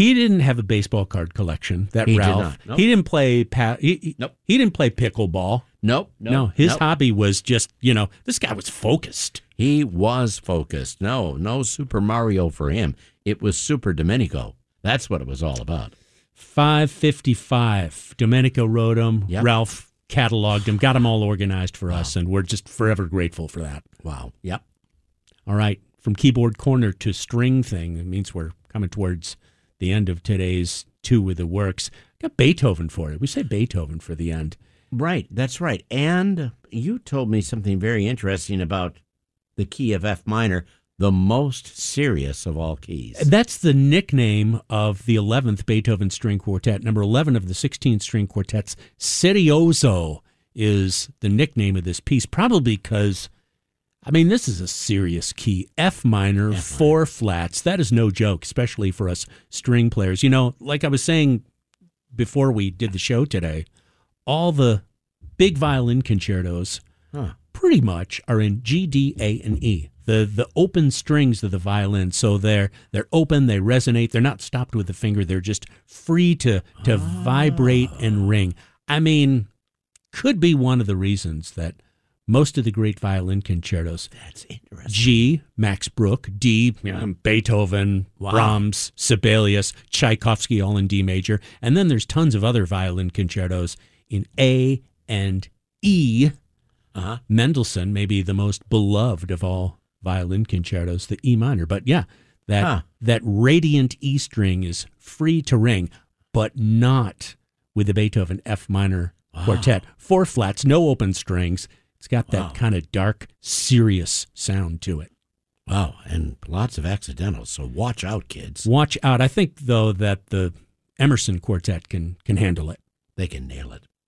He didn't have a baseball card collection. That He did Ralph. not. Nope. He didn't play. Nope. He didn't play pickleball. Nope. No, his hobby was just this guy was focused. He was focused. No Super Mario for him. It was Super Domenico. That's what it was all about. 555. Domenico wrote him. Yep. Ralph cataloged him. Got them all organized for us, and we're just forever grateful for that. Wow. Yep. All right, from keyboard corner to string thing. It means we're coming towards the end of today's Two with the Works. Got Beethoven for it. We say Beethoven for the end. Right. That's right. And you told me something very interesting about the key of F minor, the most serious of all keys. That's the nickname of the 11th Beethoven String Quartet. Number 11 of the 16 string quartets. Serioso is the nickname of this piece, probably because, this is a serious key. F minor, 4 flats. That is no joke, especially for us string players. Like I was saying before we did the show today, all the big violin concertos pretty much are in G, D, A, and E. The open strings of the violin, so they're open, they resonate, they're not stopped with the finger, they're just free to vibrate and ring. Could be one of the reasons that most of the great violin concertos, That's interesting. G, Max Bruch, D, Beethoven, Brahms, Sibelius, Tchaikovsky, all in D major, and then there's tons of other violin concertos in A and E. Mendelssohn, maybe the most beloved of all violin concertos, the E minor. But that radiant E string is free to ring, but not with the Beethoven F minor quartet. 4 flats, no open strings. It's got that kind of dark, serious sound to it. Wow, and lots of accidentals, so watch out, kids. Watch out. I think, though, that the Emerson quartet can handle it. They can nail it.